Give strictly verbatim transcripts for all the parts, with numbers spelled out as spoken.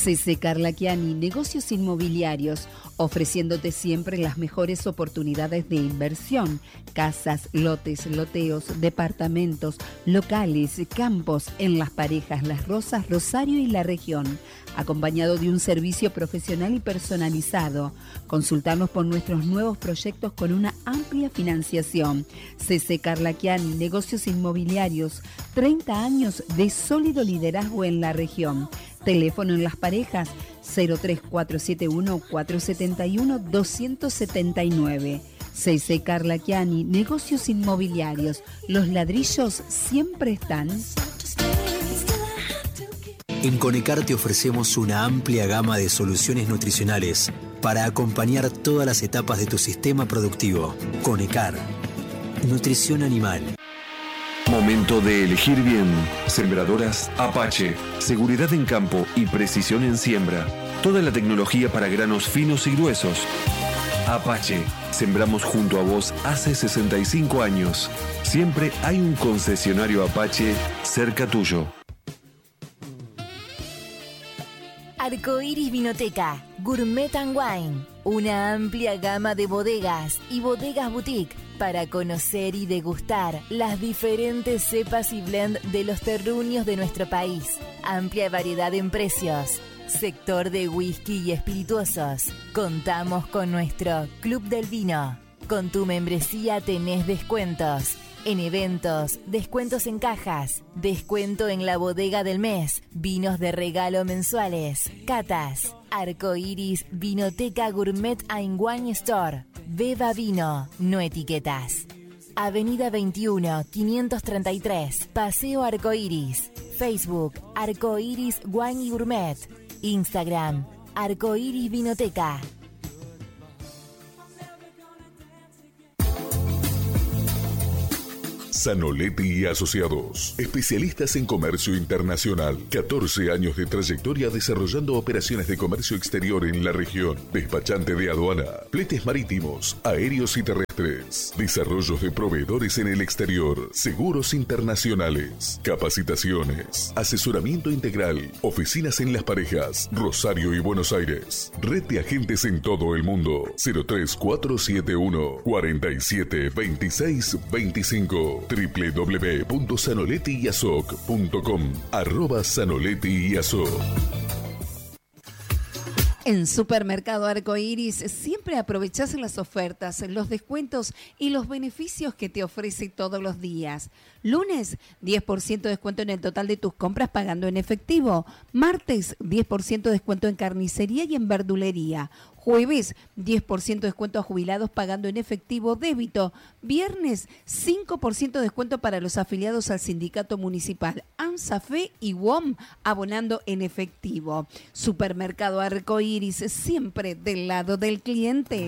C C Carlaquiani, negocios inmobiliarios, ofreciéndote siempre las mejores oportunidades de inversión, casas, lotes, loteos, departamentos, locales, campos en Las Parejas, Las Rosas, Rosario y la región, acompañado de un servicio profesional y personalizado. Consultarnos por nuestros nuevos proyectos con una amplia financiación. C C Carlaquiani, negocios inmobiliarios, treinta años de sólido liderazgo en la región. Teléfono en Las Parejas cero tres cuatro siete uno cuatro siete uno dos siete nueve. C C Carlaquiani, negocios inmobiliarios. Los ladrillos siempre están. En Conecar te ofrecemos una amplia gama de soluciones nutricionales para acompañar todas las etapas de tu sistema productivo. Conecar, nutrición animal. Momento de elegir bien. Sembradoras Apache. Seguridad en campo y precisión en siembra. Toda la tecnología para granos finos y gruesos. Apache. Sembramos junto a vos hace sesenta y cinco años. Siempre hay un concesionario Apache cerca tuyo. Arcoiris Vinoteca, Gourmet and Wine, una amplia gama de bodegas y bodegas boutique para conocer y degustar las diferentes cepas y blend de los terruños de nuestro país. Amplia variedad en precios. Sector de whisky y espirituosos. Contamos con nuestro Club del Vino. Con tu membresía tenés descuentos. En eventos, descuentos en cajas, descuento en la bodega del mes, vinos de regalo mensuales, catas, Arcoiris Vinoteca Gourmet and Wine Store. Beba vino, no etiquetas. Avenida veintiuno, quinientos treinta y tres, Paseo Arcoiris. Facebook, Arcoiris Wine y Gourmet. Instagram, Arcoiris Vinoteca. Zanoletti y Asociados, especialistas en comercio internacional, catorce años de trayectoria desarrollando operaciones de comercio exterior en la región, despachante de aduana, fletes marítimos, aéreos y terrestres, desarrollos de proveedores en el exterior, seguros internacionales, capacitaciones, asesoramiento integral, oficinas en Las Parejas, Rosario y Buenos Aires, red de agentes en todo el mundo, cero tres cuatro siete uno cuatro siete dos seis dos cinco. doble u doble u doble u punto zanoletti y asoc punto com, arroba Zanoletti y Asoc. En Supermercado Arcoiris siempre aprovechás las ofertas, los descuentos y los beneficios que te ofrece todos los días. Lunes, diez por ciento de descuento en el total de tus compras pagando en efectivo. Martes, diez por ciento de descuento en carnicería y en verdulería. Jueves, diez por ciento de descuento a jubilados pagando en efectivo débito. Viernes, cinco por ciento de descuento para los afiliados al sindicato municipal ANSAFE y W O M abonando en efectivo. Supermercado Arcoiris, siempre del lado del cliente.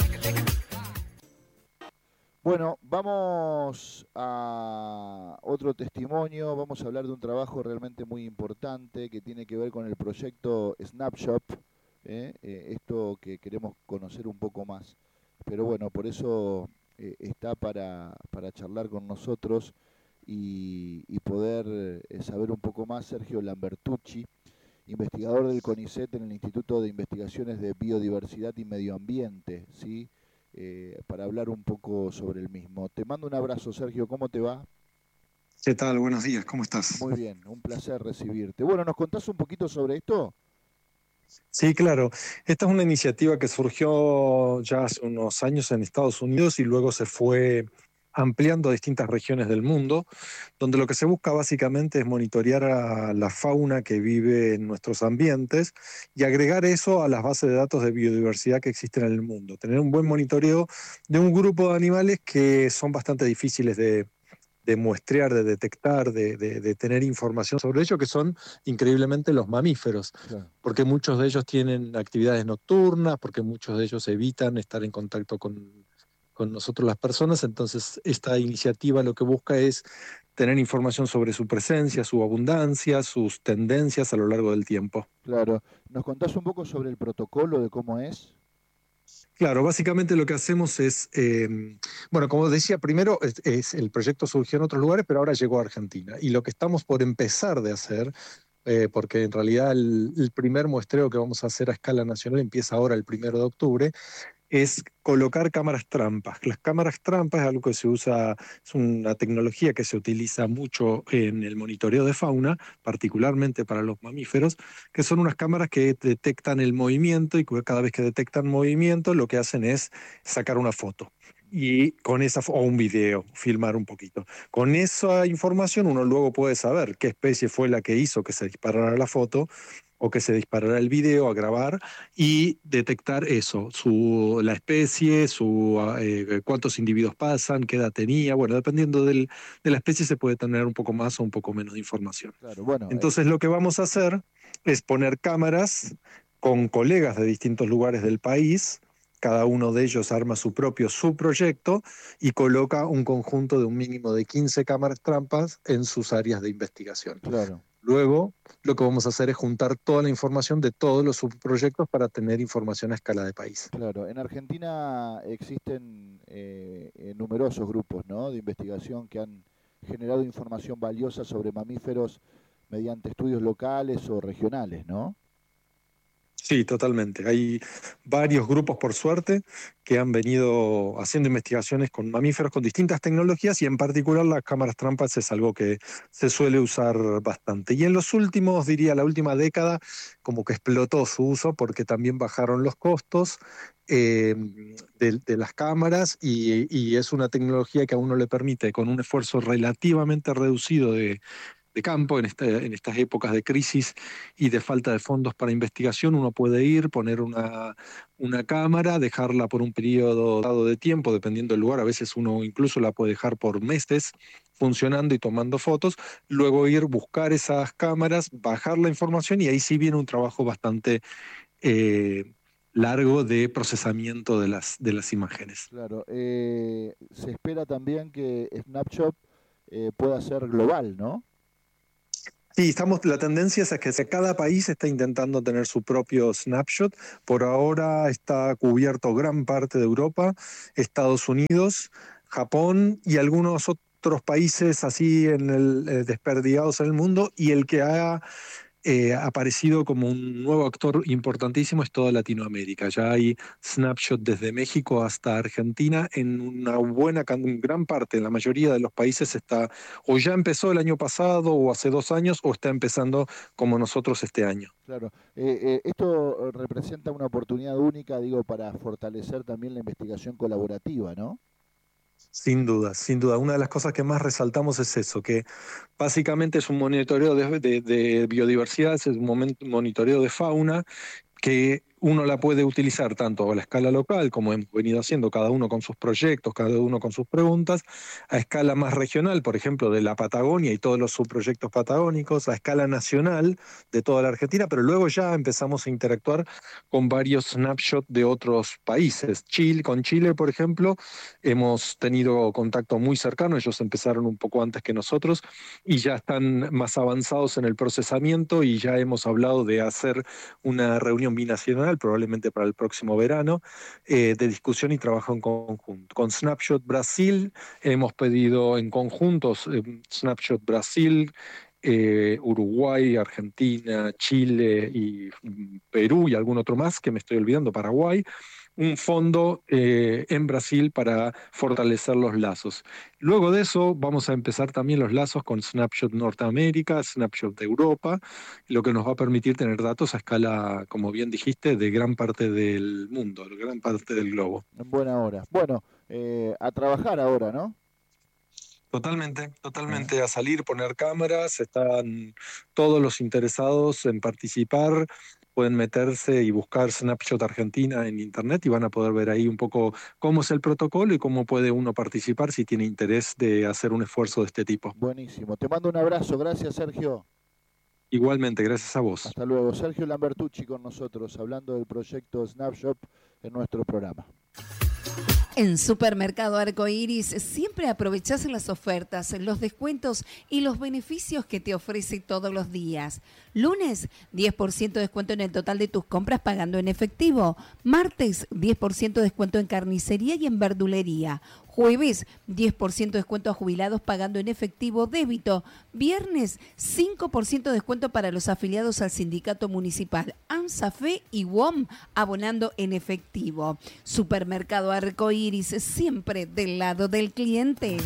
Bueno, vamos a otro testimonio, vamos a hablar de un trabajo realmente muy importante que tiene que ver con el proyecto Snapshop, ¿eh? Eh, esto que queremos conocer un poco más, pero bueno, por eso eh, está para, para charlar con nosotros y, y poder eh, saber un poco más Sergio Lambertucci, investigador del CONICET en el Instituto de Investigaciones de Biodiversidad y Medio Ambiente, ¿sí? Eh, para hablar un poco sobre el mismo. Te mando un abrazo, Sergio, ¿cómo te va? ¿Qué tal? Buenos días, ¿cómo estás? Muy bien, un placer recibirte. Bueno, ¿nos contás un poquito sobre esto? Sí, claro. Esta es una iniciativa que surgió ya hace unos años en Estados Unidos y luego se fue ampliando a distintas regiones del mundo, donde lo que se busca básicamente es monitorear a la fauna que vive en nuestros ambientes y agregar eso a las bases de datos de biodiversidad que existen en el mundo. Tener un buen monitoreo de un grupo de animales que son bastante difíciles de, de muestrear, de detectar, de, de, de tener información sobre ellos, que son increíblemente los mamíferos, claro. Porque muchos de ellos tienen actividades nocturnas, porque muchos de ellos evitan estar en contacto con con nosotros las personas, entonces esta iniciativa lo que busca es tener información sobre su presencia, su abundancia, sus tendencias a lo largo del tiempo. Claro. ¿Nos contás un poco sobre el protocolo de cómo es? Claro, básicamente lo que hacemos es, eh, bueno, como decía, primero es, es, el proyecto surgió en otros lugares, pero ahora llegó a Argentina. Y lo que estamos por empezar de hacer eh, porque en realidad el, el primer muestreo que vamos a hacer a escala nacional empieza ahora el primero de octubre, es colocar cámaras trampas. Las cámaras trampas es algo que se usa, es una tecnología que se utiliza mucho en el monitoreo de fauna, particularmente para los mamíferos, que son unas cámaras que detectan el movimiento y cada vez que detectan movimiento lo que hacen es sacar una foto. Y con esa, o un video, filmar un poquito. Con esa información uno luego puede saber qué especie fue la que hizo que se disparara la foto o que se disparara el video a grabar y detectar eso, su, la especie, su, eh, cuántos individuos pasan, qué edad tenía. Bueno, dependiendo del, de la especie se puede tener un poco más o un poco menos de información. Claro, bueno, Entonces eh... lo que vamos a hacer es poner cámaras con colegas de distintos lugares del país. Cada uno de ellos arma su propio subproyecto y coloca un conjunto de un mínimo de quince cámaras trampas en sus áreas de investigación. Claro. Luego, lo que vamos a hacer es juntar toda la información de todos los subproyectos para tener información a escala de país. Claro, en Argentina existen eh, numerosos grupos, ¿no?, de investigación que han generado información valiosa sobre mamíferos mediante estudios locales o regionales, ¿no? Sí, totalmente. Hay varios grupos, por suerte, que han venido haciendo investigaciones con mamíferos con distintas tecnologías y en particular las cámaras trampas es algo que se suele usar bastante. Y en los últimos, diría la última década, como que explotó su uso porque también bajaron los costos eh, de, de las cámaras y, y es una tecnología que a uno le permite, con un esfuerzo relativamente reducido de de campo, en, este, en estas épocas de crisis y de falta de fondos para investigación, uno puede ir, poner una, una cámara, dejarla por un periodo dado de tiempo, dependiendo del lugar, a veces uno incluso la puede dejar por meses funcionando y tomando fotos, luego ir, buscar esas cámaras, bajar la información y ahí sí viene un trabajo bastante eh, largo de procesamiento de las, de las imágenes. Claro, eh, se espera también que Snapshot eh, pueda ser global, ¿no? Sí, estamos, la tendencia es a que cada país está intentando tener su propio snapshot. Por ahora está cubierto gran parte de Europa, Estados Unidos, Japón y algunos otros países así en el, eh, desperdigados en el mundo, y el que ha eh, aparecido como un nuevo actor importantísimo es toda Latinoamérica. Ya hay snapshot desde México hasta Argentina en una buena gran parte, en la mayoría de los países está, o ya empezó el año pasado o hace dos años, o está empezando como nosotros este año. Claro, eh, eh, esto representa una oportunidad única, digo, para fortalecer también la investigación colaborativa, ¿no? Sin duda, sin duda. Una de las cosas que más resaltamos es eso, que básicamente es un monitoreo de, de, de biodiversidad, es un momento, monitoreo de fauna, que uno la puede utilizar tanto a la escala local, como hemos venido haciendo, cada uno con sus proyectos, cada uno con sus preguntas, a escala más regional, por ejemplo, de la Patagonia y todos los subproyectos patagónicos, a escala nacional de toda la Argentina, pero luego ya empezamos a interactuar con varios snapshots de otros países. Chile, con Chile, por ejemplo, hemos tenido contacto muy cercano, ellos empezaron un poco antes que nosotros y ya están más avanzados en el procesamiento y ya hemos hablado de hacer una reunión binacional, probablemente para el próximo verano, eh, de discusión y trabajo en conjunto. Con Snapshot Brasil hemos pedido en conjuntos, eh, Snapshot Brasil, eh, Uruguay, Argentina, Chile y Perú y algún otro más que me estoy olvidando, Paraguay, un fondo eh, en Brasil para fortalecer los lazos. Luego de eso vamos a empezar también los lazos con Snapshot Norteamérica, Snapshot de Europa, lo que nos va a permitir tener datos a escala, como bien dijiste, de gran parte del mundo, de gran parte del globo. En buena hora. Bueno, eh, a trabajar ahora, ¿no? Totalmente, totalmente, a salir, poner cámaras, están todos los interesados en participar, pueden meterse y buscar Snapshot Argentina en internet y van a poder ver ahí un poco cómo es el protocolo y cómo puede uno participar si tiene interés de hacer un esfuerzo de este tipo. Buenísimo, te mando un abrazo, gracias Sergio. Igualmente, gracias a vos. Hasta luego, Sergio Lambertucci con nosotros, hablando del proyecto Snapshot en nuestro programa. En Supermercado Arcoiris siempre aprovechás las ofertas, los descuentos y los beneficios que te ofrece todos los días. Lunes, diez por ciento de descuento en el total de tus compras pagando en efectivo. Martes, diez por ciento de descuento en carnicería y en verdulería. Jueves, diez por ciento de descuento a jubilados pagando en efectivo débito. Viernes, cinco por ciento de descuento para los afiliados al sindicato municipal. ANSAFE y W O M abonando en efectivo. Supermercado Arcoiris, siempre del lado del cliente.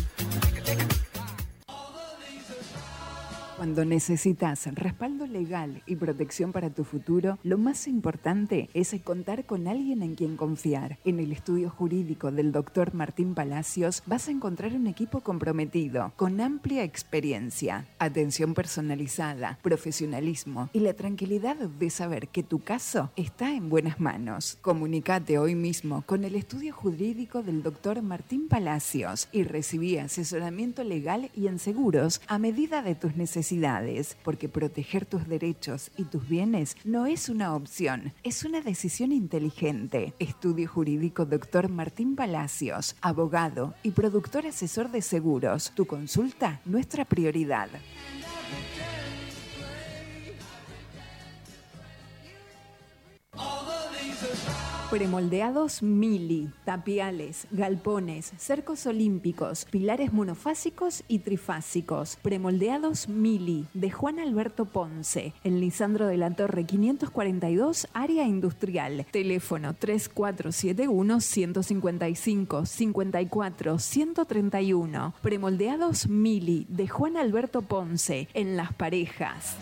Cuando necesitas respaldo legal y protección para tu futuro, lo más importante es contar con alguien en quien confiar. En el estudio jurídico del doctor Martín Palacios vas a encontrar un equipo comprometido, con amplia experiencia, atención personalizada, profesionalismo y la tranquilidad de saber que tu caso está en buenas manos. Comunicate hoy mismo con el estudio jurídico del doctor Martín Palacios y recibí asesoramiento legal y en seguros a medida de tus necesidades. Porque proteger tus derechos y tus bienes no es una opción, es una decisión inteligente. Estudio Jurídico doctor Martín Palacios, abogado y productor asesor de seguros. Tu consulta, nuestra prioridad. Premoldeados Mili, tapiales, galpones, cercos olímpicos, pilares monofásicos y trifásicos. Premoldeados Mili, de Juan Alberto Ponce, en Lisandro de la Torre quinientos cuarenta y dos, área industrial. Teléfono tres cuatro siete uno, uno cinco cinco, cinco cuatro, uno tres uno. Premoldeados Mili, de Juan Alberto Ponce, en Las Parejas.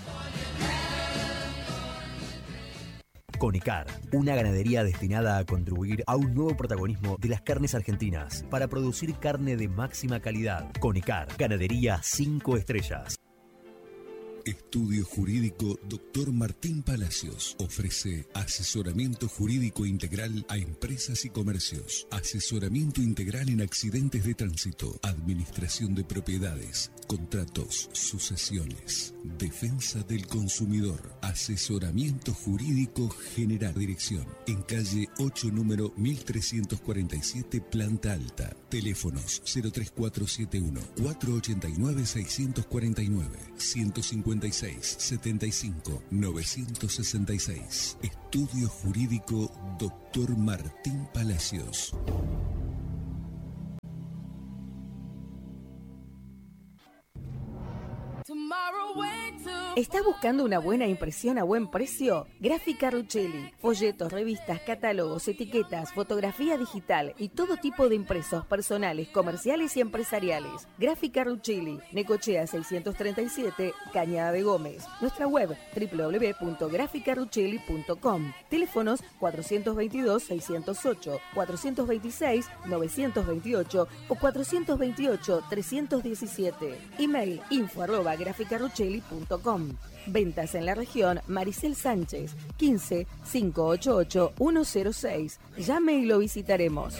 Conecar, una ganadería destinada a contribuir a un nuevo protagonismo de las carnes argentinas para producir carne de máxima calidad. Conecar, ganadería cinco estrellas. Estudio Jurídico doctor Martín Palacios ofrece asesoramiento jurídico integral a empresas y comercios, asesoramiento integral en accidentes de tránsito, administración de propiedades, contratos, sucesiones, defensa del consumidor, asesoramiento jurídico general. Dirección en calle ocho, número mil trescientos cuarenta y siete, planta alta. Teléfonos cero tres cuatro siete uno, cuatro ocho nueve, seis cuatro nueve, ciento cincuenta y seis, setenta y cinco, novecientos sesenta y seis. Estudio Jurídico doctor Martín Palacios. ¿Estás buscando una buena impresión a buen precio? Gráfica Ruchelli. Folletos, revistas, catálogos, etiquetas, fotografía digital y todo tipo de impresos personales, comerciales y empresariales. Gráfica Ruchelli. Necochea seiscientos treinta y siete, Cañada de Gómez. Nuestra web doble u doble u doble u punto gráfica ruchelli punto com. Teléfonos cuatrocientos veintidós, seiscientos ocho, cuatrocientos veintiséis, novecientos veintiocho o cuatrocientos veintiocho, trescientos diecisiete. Email info arroba gráfica ruchelli punto com. Ventas en la región Maricel Sánchez, quince, cinco ocho ocho, uno cero seis. Llame y lo visitaremos.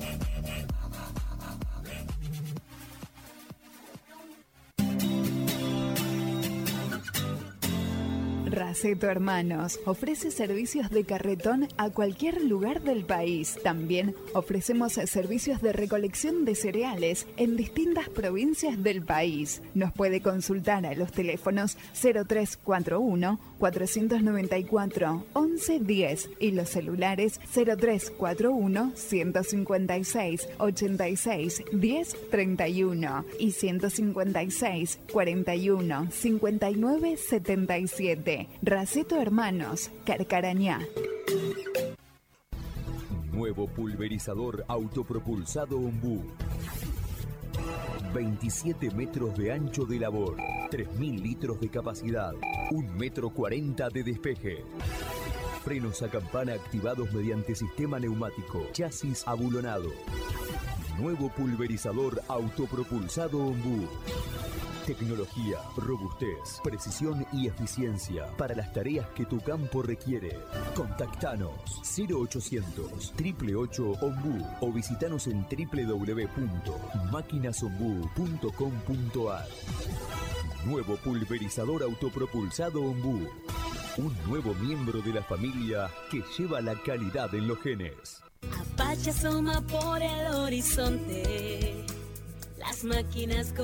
Raceto Hermanos ofrece servicios de carretón a cualquier lugar del país. También ofrecemos servicios de recolección de cereales en distintas provincias del país. Nos puede consultar a los teléfonos cero tres cuatro uno, cuatro nueve cuatro, once diez y los celulares cero tres cuatro uno, ciento cincuenta y seis, ochenta y seis, diez treinta y uno y ciento cincuenta y seis, cuarenta y uno, cincuenta y nueve, setenta y siete. Raceto Hermanos, Carcarañá. Nuevo pulverizador autopropulsado Ombú. veintisiete metros de ancho de labor, tres mil litros de capacidad, un metro cuarenta de despeje. Frenos a campana activados mediante sistema neumático, chasis abulonado. Nuevo pulverizador autopropulsado Ombú. Tecnología, robustez, precisión y eficiencia para las tareas que tu campo requiere. Contactanos cero ochocientos, ocho ocho ocho, Ombú o visitanos en doble u doble u doble u punto máquinas ombú punto com punto a r. Nuevo pulverizador autopropulsado Ombú. Un nuevo miembro de la familia que lleva la calidad en los genes. Apache asoma por el horizonte. Las máquinas